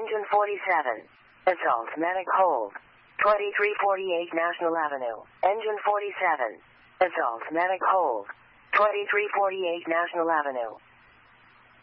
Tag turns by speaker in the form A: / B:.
A: Engine 47. Assault medic hold. 2348 National Avenue. Engine 47. Assault medic hold. 2348 National Avenue.